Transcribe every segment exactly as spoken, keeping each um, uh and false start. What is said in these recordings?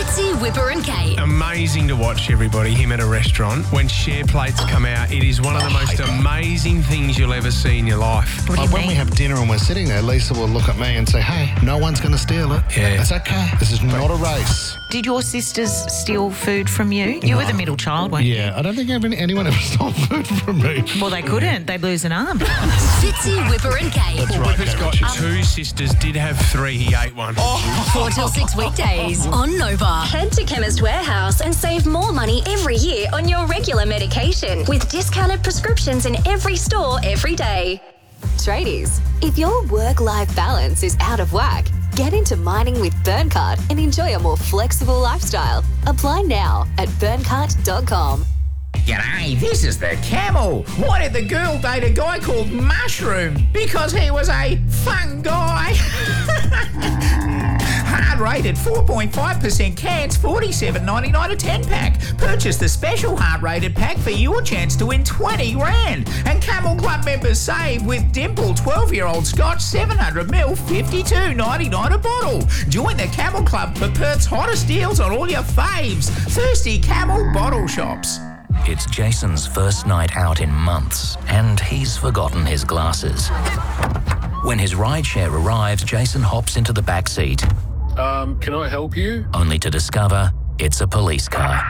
Fitzy, Whipper and Kate. Amazing to watch everybody, him at a restaurant. When share plates come out, it is one of the most amazing things you'll ever see in your life. What do you Like when mean? we have dinner and we're sitting there, Lisa will look at me and say, hey, no one's going to steal it. Yeah. It's okay. This is not a race. Did your sisters steal food from you? You were the middle child, weren't you? Yeah, I don't think even anyone ever stole food from me. Well, they couldn't. They'd lose an arm. Fitzy, Whipper and Kate. That's Well, right, Whipper's got Kate. two sisters, did have three, he ate one. Four till six weekdays on Nova. Head to Chemist Warehouse and save more money every year on your regular medication with discounted prescriptions in every store every day. Tradies, if your work-life balance is out of whack, get into mining with Burncart and enjoy a more flexible lifestyle. Apply now at burncart dot com. G'day, this is the Camel. Why did the girl date a guy called Mushroom? Because he was a fun guy. Hard rated four point five percent cans, forty-seven ninety-nine a ten pack. Purchase the special hard rated pack for your chance to win twenty grand. And Camel Club members save with Dimple twelve year old Scotch seven hundred milliliters, fifty-two ninety-nine a bottle. Join the Camel Club for Perth's hottest deals on all your faves. Thirsty Camel bottle shops. It's Jason's first night out in months, and he's forgotten his glasses. When his rideshare arrives, Jason hops into the back seat, Um, can I help you? only to discover it's a police car.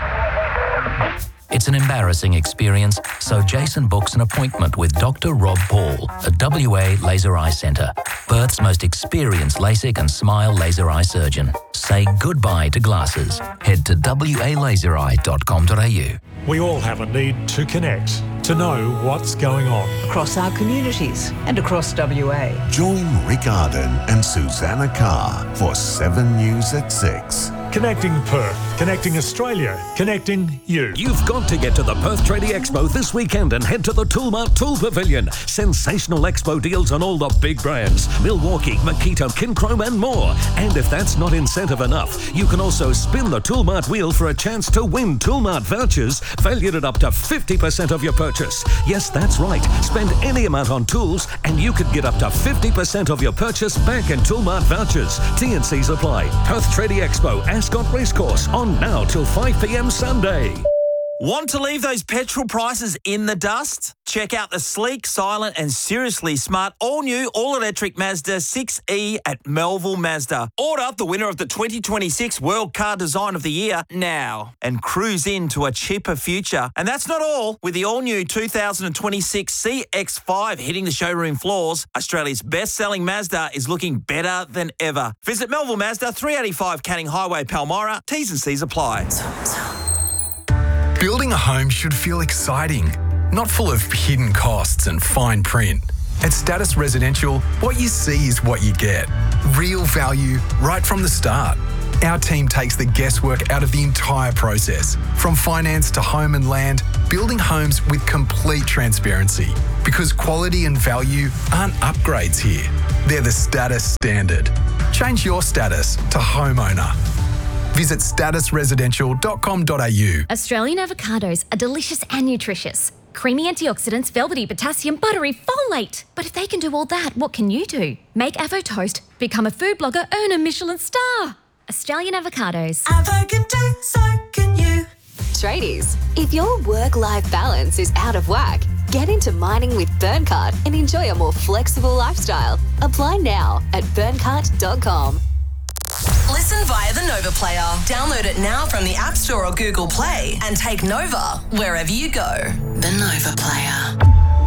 It's an embarrassing experience, so Jason books an appointment with Doctor Rob Paul at W A Laser Eye Centre, Perth's most experienced LASIK and SMILE laser eye surgeon. Say goodbye to glasses. Head to w a laser eye dot com dot a u. We all have a need to connect, to know what's going on. Across our communities and across W A. Join Rick Arden and Susanna Carr for seven News at six. Connecting Perth, connecting Australia, connecting you. You've got to get to the Perth Tradie Expo this weekend and head to the Toolmart Tool Pavilion. Sensational expo deals on all the big brands. Milwaukee, Makita, Kinchrome and more. And if that's not incentive enough, you can also spin the Toolmart wheel for a chance to win Toolmart vouchers valued at up to fifty percent of your purchase. Yes, that's right. Spend any amount on tools and you could get up to fifty percent of your purchase back in Toolmart vouchers. T and C's apply. Perth Tradie Expo, Ascot Racecourse, on now till five p.m. Sunday. Want to leave those petrol prices in the dust? Check out the sleek, silent and seriously smart all-new all-electric Mazda six E at Melville Mazda. Order the winner of the twenty twenty-six World Car Design of the Year now and cruise into a cheaper future. And that's not all. With the all-new two thousand twenty-six C X five hitting the showroom floors, Australia's best-selling Mazda is looking better than ever. Visit Melville Mazda, three eighty-five Canning Highway, Palmyra. T's and C's apply. Building a home should feel exciting, not full of hidden costs and fine print. At Status Residential, what you see is what you get. Real value right from the start. Our team takes the guesswork out of the entire process, from finance to home and land, building homes with complete transparency. Because quality and value aren't upgrades here, they're the Status standard. Change your status to homeowner. Visit status residential dot com dot a u. Australian avocados are delicious and nutritious. Creamy antioxidants, velvety potassium, buttery, folate. But if they can do all that, what can you do? Make Avo Toast, become a food blogger, earn a Michelin star. Australian avocados. Avo can do, so can you. Tradies, if your work-life balance is out of whack, get into mining with Burncart and enjoy a more flexible lifestyle. Apply now at burncart dot com. Listen via the Nova Player. Download it now from the App Store or Google Play and take Nova wherever you go. The Nova Player.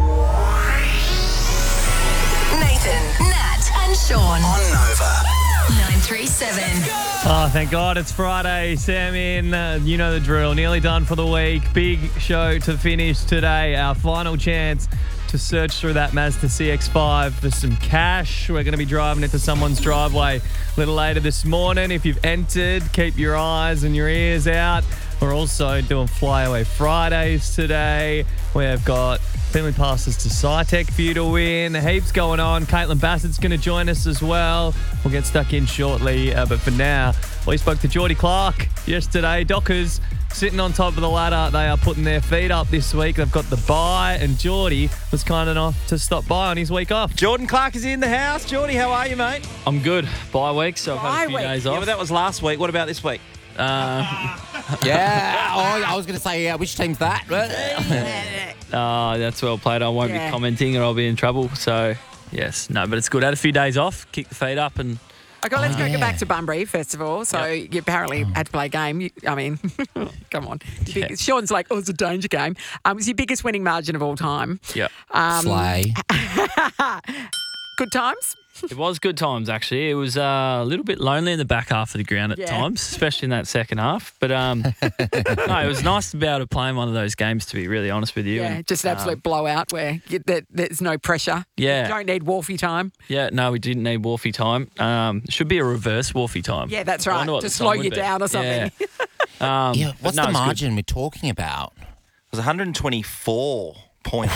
Nathan, Nat and Sean. On Nova. nine three seven. Oh, thank God it's Friday. Sam in, uh, you know the drill. Nearly done for the week. Big show to finish today. Our final chance to search through that Mazda C X five for some cash. We're going to be driving it to someone's driveway a little later this morning. If you've entered, keep your eyes and your ears out. We're also doing Flyaway Fridays today. We've got family passes to SciTech for you to win. Heaps going on. Caitlin Bassett's going to join us as well. We'll get stuck in shortly. Uh, but for now, we spoke to Geordie Clark yesterday. Dockers sitting on top of the ladder. They are putting their feet up this week. They've got the bye, and Geordie was kind enough to stop by on his week off. Jordan Clark is in the house. Geordie, how are you, mate? I'm good. Bye week, so I've had a few week. days Yeah, off. but that was last week. What about this week? Uh, Yeah. Oh, I was going to say, uh, which team's that? uh, that's well played. I won't Yeah. be commenting or I'll be in trouble. So, yes. No, but it's good. Had a few days off, kick the feet up and... Okay, let's Oh, go yeah. back to Bunbury, first of all. So you apparently had to play a game. You, I mean, come on. Your big- Sean's like, oh, it's a danger game. Um, it was your biggest winning margin of all time. Yeah. Um, Slay. Good times? It was good times, actually. It was uh, a little bit lonely in the back half of the ground at Yeah. times, especially in that second half. But um, no, it was nice to be able to play in one of those games, to be really honest with you. Yeah, And, just an absolute um, blowout where you, there, there's no pressure. Yeah. You don't need Wolfie time. yeah, no, we didn't need Wolfie time. Um, should be a reverse Wolfie time. Yeah, that's I right. wonder what To the slow song you would be. down or something. Yeah. Um, Yeah, but what's no, the it's good. margin we're talking about? It was one hundred twenty-four points.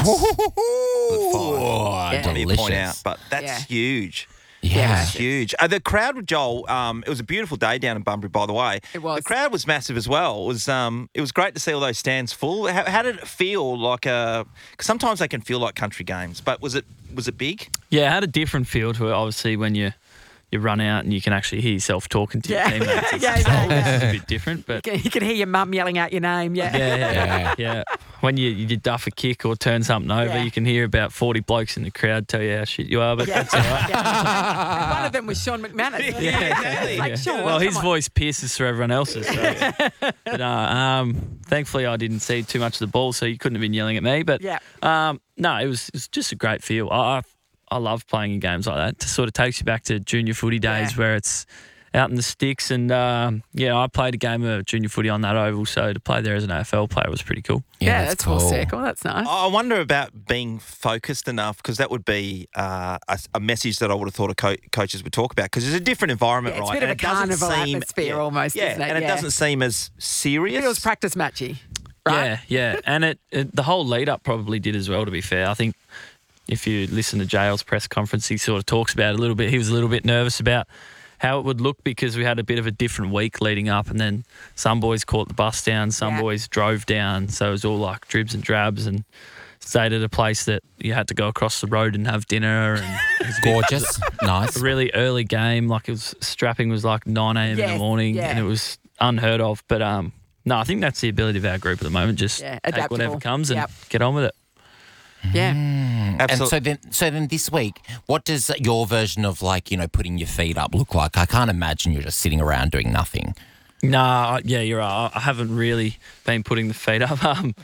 Oh, Five. To be a delicious. point out, but that's Yeah. huge. Yeah. It's huge. Uh, the crowd with Joel, um, it was a beautiful day down in Bunbury, by the way. It was. The crowd was massive as well. It was um, it was great to see all those stands full. How, how did it feel like a... Cause sometimes they can feel like country games, but was it was it big? Yeah, it had a different feel to it, obviously, when you you run out and you can actually hear yourself talking to Yeah. your teammates. It's, Yeah, yeah, yeah. it's a bit different, but... You can, you can hear your mum yelling out your name. Yeah. Yeah, yeah, yeah. yeah. When you, you duff a kick or turn something over, Yeah. you can hear about forty blokes in the crowd tell you how shit you are, but Yeah. that's all right. Yeah. One of them was Sean McManus. Yeah, exactly. Like, Yeah. Sean, Well, his come on. voice pierces through everyone else's. So. But uh, um, thankfully, I didn't see too much of the ball, so you couldn't have been yelling at me. But Yeah. um, no, it was, it was just a great feel. I, I I love playing in games like that. It sort of takes you back to junior footy days Yeah. where it's out in the sticks. And um, yeah, I played a game of junior footy on that oval, so to play there as an A F L player was pretty cool. Yeah, that's full circle. That's nice. I wonder about being focused enough, because that would be uh, a, a message that I would have thought a co- coaches would talk about, because it's a different environment, Yeah, it's a right? bit of And a it doesn't carnival seem- atmosphere yeah, almost, Yeah, isn't it? and it Yeah. doesn't seem as serious. It feels practice matchy. Right? Yeah, yeah. And it, it the whole lead up probably did as well, to be fair. I think if you listen to J L's press conference, he sort of talks about it a little bit. He was a little bit nervous about how it would look because we had a bit of a different week leading up, and then some boys caught the bus down, some Yeah. boys drove down. So it was all like dribs and drabs, and stayed at a place that you had to go across the road and have dinner. And it was a bit- Gorgeous. Nice. A really early game. Like it was strapping was like nine a.m. in Yes, the morning, yeah. and it was unheard of. But um, no, I think that's the ability of our group at the moment. Just Yeah, take whatever adaptable. comes and Yep. get on with it. Yeah. Mm. And so then, so then this week, what does your version of like, you know, putting your feet up look like? I can't imagine you're just sitting around doing nothing. Nah, yeah, you're right. I haven't really been putting the feet up. Um,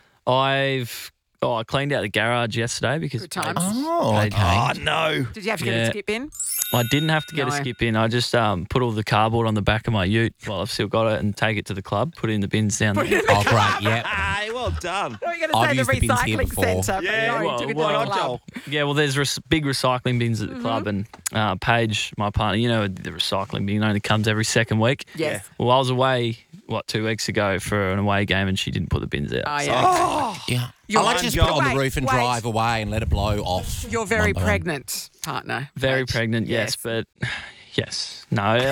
I've oh, I cleaned out the garage yesterday because Good times. Oh, Paige- okay. Oh, no. Did you have to get Yeah. a skip in? I didn't have to get No. a skip in. I just um, put all the cardboard on the back of my ute while I've still got it and take it to the club, put it in the bins down there. Oh, great. Yep. Hey, well done. Oh, you're going to I've say the used the bins here recycling before. centre. Yeah, but no, well, took it to well, the club. Yeah, well, there's res- big recycling bins at the Mm-hmm. club, and uh, Paige, my partner, you know, the recycling bin only comes every second week. Yes. Well, I was away, what, two weeks ago for an away game, and she didn't put the bins out. Oh, So- yeah. Yeah. You're I like to just put it on the Wait, roof and wait. drive away and let it blow off. You're very on the- pregnant, partner. Very Paige. pregnant, yes, but yes, no, I,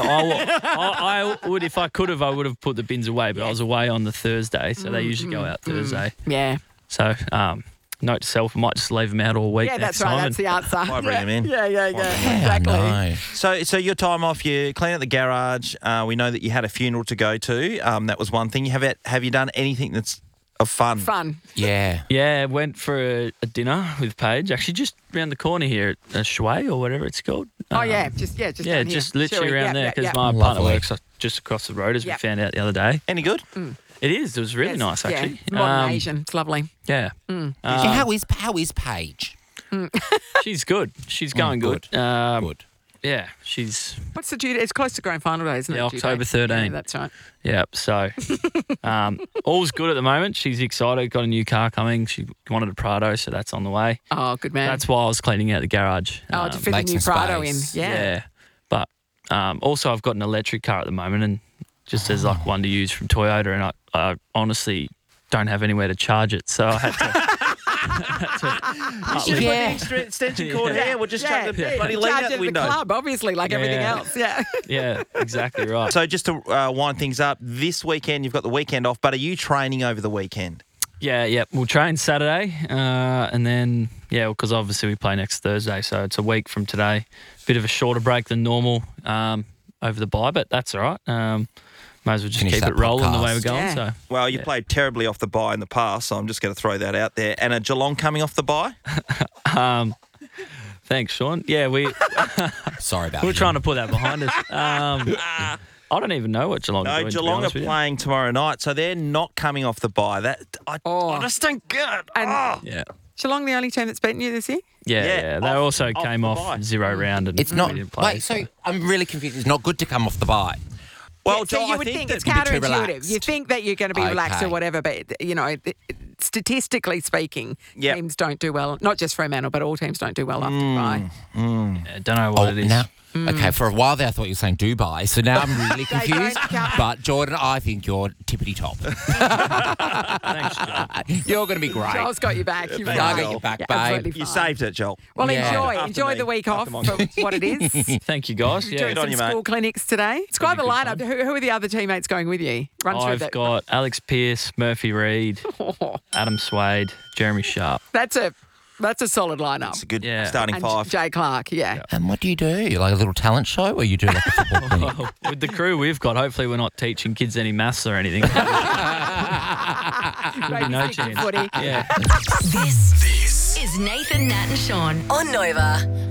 I, I would if I could have, I would have put the bins away, but I was away on the Thursday, so they usually go out Thursday. Yeah. So, um, note to self, I might just leave them out all week. Yeah, next that's right. time That's the answer. Might bring yeah. them in. Yeah, yeah, yeah. Yeah, Exactly. no. So, so your time off, you clean out the garage. Uh, we know that you had a funeral to go to. Um, that was one thing. You have it, have you done anything that's of fun? Fun. Yeah. Yeah, went for a, a dinner with Paige, actually just around the corner here at uh, Shui or whatever it's called. Oh, Um, yeah. Just, yeah, just yeah, down here. just literally Sure, around yeah, there yeah, because yeah. my partner Lovely. works just across the road, as Yep. we found out the other day. Any good? It is. It was really Yes, nice, actually. Yeah. Modern Um, Asian. It's lovely. Yeah. Mm. Um, Yeah, how is how is Paige? she's good. She's going good. good. Um, Good. Yeah, she's What's the due date? It's close to grand final day, isn't Yeah, it? due October date? thirteenth. Yeah, that's right. yeah. So, um, all's good at the moment. She's excited. Got a new car coming. She wanted a Prado, so that's on the way. Oh, good man. That's why I was cleaning out the garage. oh, Um, to fit the make new some Prado space. in. Yeah. yeah. But um, also, I've got an electric car at the moment, and just as like one to use from Toyota, and I, I honestly don't have anywhere to charge it, so I had to. You should have Yeah. got the extra extension cord Yeah. here. We'll just Yeah. chuck the Yeah. bloody You lead charge out it the at window. the club, obviously, like everything Yeah. else. Yeah. Yeah, exactly right. So just to uh, wind things up, this weekend you've got the weekend off, but are you training over the weekend? Yeah, yeah. We'll train Saturday, uh, and then yeah, because obviously we play next Thursday, so it's a week from today. Bit of a shorter break than normal um, over the bye, but that's all right. Um, Might as well just finish keep that it rolling the way podcast. we're going. Yeah. So, Well, you played terribly off the bye in the past, so I'm just going to throw that out there. And a Geelong coming off the bye? um, thanks, Sean. Yeah, we Sorry about we're him. trying to put that behind us. Um, I don't even know what Geelong are No, doing, to be Geelong are honest with you. playing tomorrow night, so they're not coming off the bye. That I, Oh. I just don't get it. And Oh. Yeah. Geelong the only team that's beaten you this year? Yeah, Yeah, yeah. They off- also off came the off bye. zero round and It's not. we didn't play. Wait, so I'm really confused. It's not good to come off the bye. Well, Yeah, so Joel, you I would think, think, that it's you'd be too counterintuitive. relaxed. You think that you're going to be relaxed or Okay. whatever, but you know, th- statistically speaking, Yep. teams don't do well. Not just Fremantle, but all teams don't do well after the bye. I don't know what Oh, it is. now, okay, for a while there I thought you were saying Dubai, so now I'm really They don't confused. count. But Jordan, I think you're tippity top. Thanks, Joel. You're going to be great. Joel's got you back. You've thank got you. I got your back, Yeah, babe. absolutely You fine. saved it, Joel. Well, Yeah. enjoy. After enjoy me. the week off After for what it is. Thank you, guys. Yeah. Doing on some you, mate. school clinics today. Describe the Good lineup. Who, who are the other teammates going with you? Run through I've that. got Alex Pearce, Murphy Reid, Adam Swade, Jeremy Sharp. That's a that's a solid lineup. It's a good Yeah. starting And five. Jay Clark, yeah. And what do you do? Like a little talent show, or you do like a football clinic? Well, with the crew we've got, hopefully we're not teaching kids any maths or anything. Maybe no stick to chance. footy. Yeah. This, this is Nathan, Nat, and Sean on Nova.